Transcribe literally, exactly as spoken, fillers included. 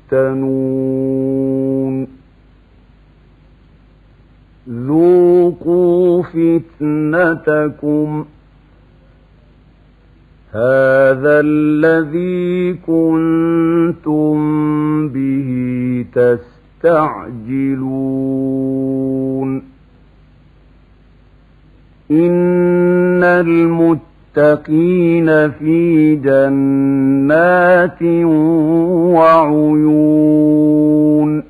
يفتنون ذوقوا فتنتكم هذا الذي كنتم به تستعجلون إن المتقين في جنات وعيون